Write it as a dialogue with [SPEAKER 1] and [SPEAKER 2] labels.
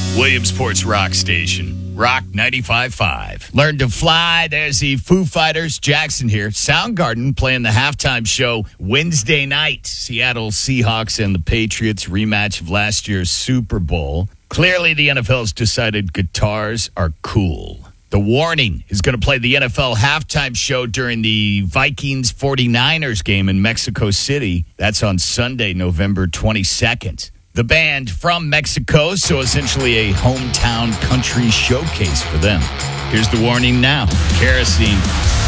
[SPEAKER 1] Williamsport's rock station, Rock 95.5. Learn to fly. There's the Foo Fighters. Jackson here. Soundgarden playing the halftime show Wednesday night. Seattle Seahawks and the Patriots rematch of last year's Super Bowl. Clearly, the NFL's decided guitars are cool. The Warning is going to play the NFL halftime show during the Vikings 49ers game in Mexico City. That's on Sunday, November 22nd. The band from Mexico, so essentially a hometown country showcase for them. Here's The Warning now. Kerosene.